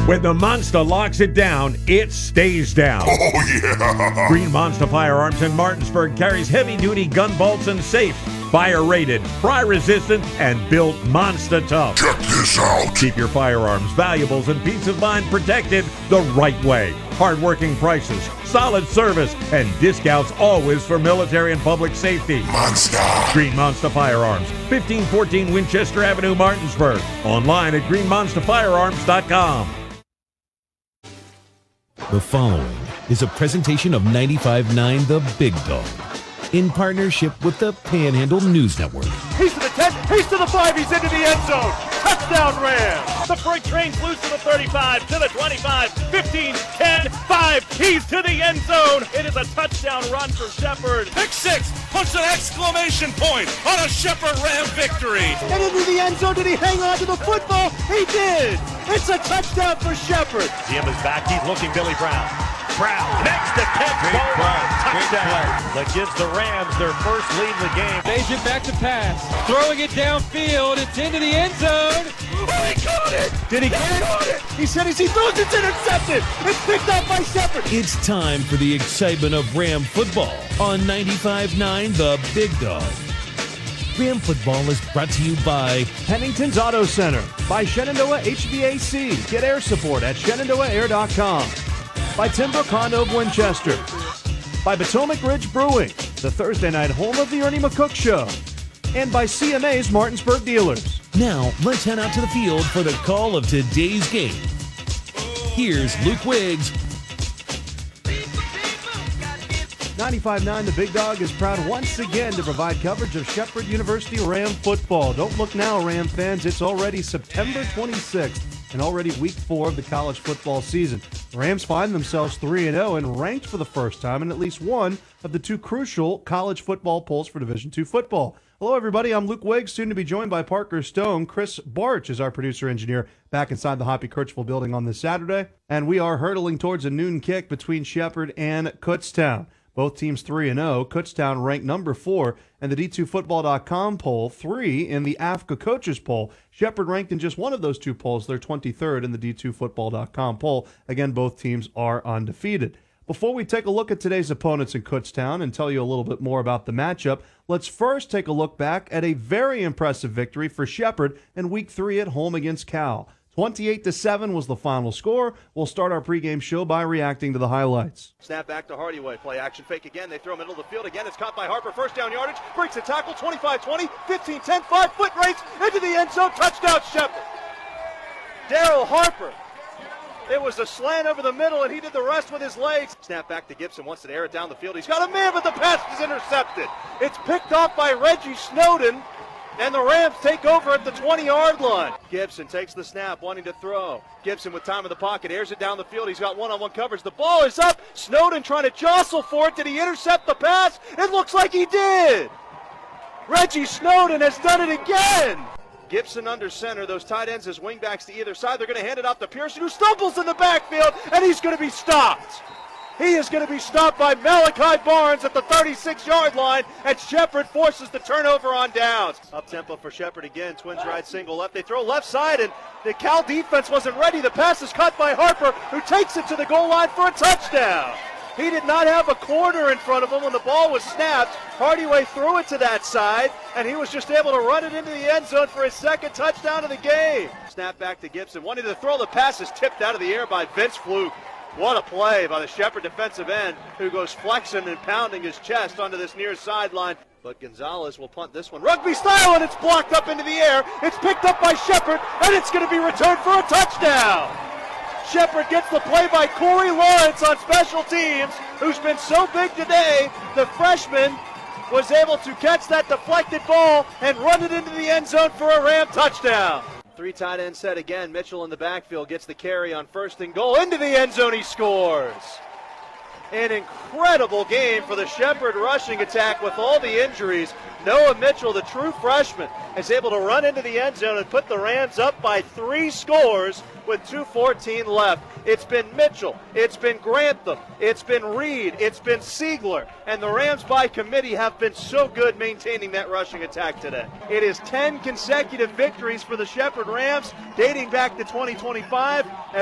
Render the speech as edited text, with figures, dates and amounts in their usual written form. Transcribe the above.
When the Monster locks it down, it stays down. Oh, yeah! Green Monster Firearms in Martinsburg carries heavy-duty gun vaults and safes. Fire-rated, fry-resistant, and built monster tough. Check this out! Keep your firearms, valuables, and peace of mind protected the right way. Hard-working prices, solid service, and discounts always for military and public safety. Monster! Green Monster Firearms, 1514 Winchester Avenue, Martinsburg. Online at greenmonsterfirearms.com. The following is a presentation of 95.9 The Big Dog, in partnership with the Panhandle News Network. He's to the 10, he's to the 5, he's into the end zone. Touchdown Rams! The freight train's loose to the 35, to the 25, 15, 10, 5. He's to the end zone. It is a touchdown run for Shepherd. Pick six, puts an exclamation point on a Shepherd Ram victory. And into the end zone, did he hang on to the football? He did! It's a touchdown for Shepherd. Jim is back, he's looking Billy Brown. Brown makes the catch, touchdown. That gives the Rams their first lead in the game. Agent back to pass, throwing it downfield, it's into the end zone. Oh, he caught it! Did he get it? Caught it! He said as he throws, it's intercepted. It's picked up by Shepherd. It's time for the excitement of Ram football on 95.9 The Big Dog. Ram football is brought to you by Pennington's Auto Center, by Shenandoah HVAC. Get air support at ShenandoahAir.com. By Timbrook Honda of Winchester. By Potomac Ridge Brewing, the Thursday night home of the Ernie McCook Show. And by CMA's Martinsburg Dealers. Now, let's head out to the field for the call of today's game. Here's Luke Wiggs. 95.9 The Big Dog is proud once again to provide coverage of Shepherd University Ram football. Don't look now, Ram fans. It's already September 26th and already week 4 of the college football season. The Rams find themselves 3-0 and ranked for the first time in at least one of the two crucial college football polls for Division II football. Hello, everybody. I'm Luke Wiggs, soon to be joined by Parker Stone. Chris Barch is our producer-engineer back inside the Hoppy Kirchville building on this Saturday. And we are hurtling towards a noon kick between Shepherd and Kutztown. Both teams 3-0. Kutztown ranked number 4 in the D2Football.com poll, 3 in the AFCA Coaches poll. Shepherd ranked in just one of those two polls. They're 23rd in the D2Football.com poll. Again, both teams are undefeated. Before we take a look at today's opponents in Kutztown and tell you a little bit more about the matchup, let's first take a look back at a very impressive victory for Shepherd in Week 3 at home against Cal. 28-7 was the final score. We'll start our pregame show by reacting to the highlights. Snap back to Hardyway. Play action fake again. They throw middle of the field again. It's caught by Harper. First down yardage. Breaks the tackle. 25-20, 15-10, 5-foot race into the end zone. Touchdown Shepherd. Daryl Harper. It was a slant over the middle, and he did the rest with his legs. Snap back to Gibson. Wants to air it down the field. He's got a man, but the pass is intercepted. It's picked off by Reggie Snowden. And the Rams take over at the 20-yard line. Gibson takes the snap, wanting to throw. Gibson with time in the pocket, airs it down the field. He's got one-on-one coverage. The ball is up. Snowden trying to jostle for it. Did he intercept the pass? It looks like he did. Reggie Snowden has done it again. Gibson under center. Those tight ends as wingbacks to either side. They're going to hand it off to Pearson, who stumbles in the backfield, and he's going to be stopped. He is going to be stopped by Malachi Barnes at the 36-yard line, and Shepherd forces the turnover on downs. Up-tempo for Shepherd again. Twins ride single left. They throw left side, and the Cal defense wasn't ready. The pass is caught by Harper, who takes it to the goal line for a touchdown. He did not have a corner in front of him when the ball was snapped. Hardyway threw it to that side, and he was just able to run it into the end zone for his second touchdown of the game. Snap back to Gibson. Wanting to throw the pass is tipped out of the air by Vince Fluke. What a play by the Shepherd defensive end, who goes flexing and pounding his chest onto this near sideline. But Gonzalez will punt this one rugby style, and it's blocked up into the air. It's picked up by Shepherd, and it's going to be returned for a touchdown. Shepherd gets the play by Corey Lawrence on special teams, who's been so big today. The freshman was able to catch that deflected ball and run it into the end zone for a Ram touchdown. Three tight end set again. Mitchell in the backfield gets the carry on first and goal. Into the end zone he scores. An incredible game for the Shepherd rushing attack with all the injuries. Noah Mitchell, the true freshman, is able to run into the end zone and put the Rams up by 3 scores with 2:14 left. It's been Mitchell, it's been Grantham, it's been Reed, it's been Siegler, and the Rams by committee have been so good maintaining that rushing attack today. It is 10 consecutive victories for the Shepherd Rams dating back to 2025.